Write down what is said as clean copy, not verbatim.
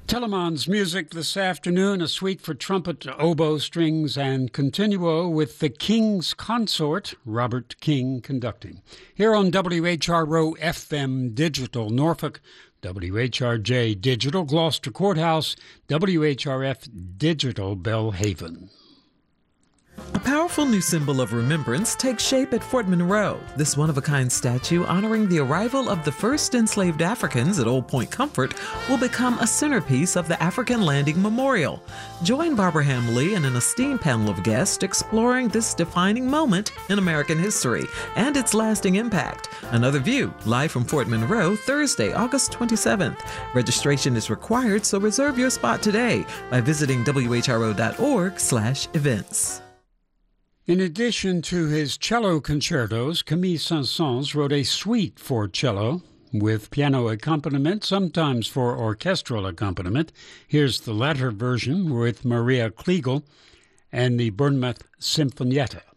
Telemann's music this afternoon, a suite for trumpet, oboe, strings, and continuo with the King's Consort, Robert King, conducting. Here on WHRO FM Digital Norfolk, WHRJ Digital Gloucester Courthouse, WHRF Digital Belhaven. A powerful new symbol of remembrance takes shape at Fort Monroe. This one-of-a-kind statue honoring the arrival of the first enslaved Africans at Old Point Comfort will become a centerpiece of the African Landing Memorial. Join Barbara Hamley and an esteemed panel of guests exploring this defining moment in American history and its lasting impact. Another View, live from Fort Monroe, Thursday, August 27th. Registration is required, so reserve your spot today by visiting whro.org/events. In addition to his cello concertos, Camille Saint-Saëns wrote a suite for cello with piano accompaniment, sometimes for orchestral accompaniment. Here's the latter version with Maria Kliegel and the Bournemouth Sinfonietta.